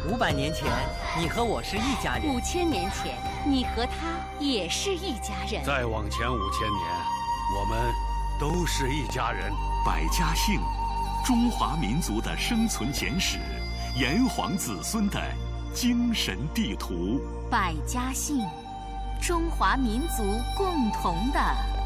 500年前，你和我是一家人 ；5000年前，你和他也是一家人。 再往前5000年，我们都是一家人。 百家姓，中华民族的生存简史，炎黄子孙的精神地图。 百家姓，中华民族共同的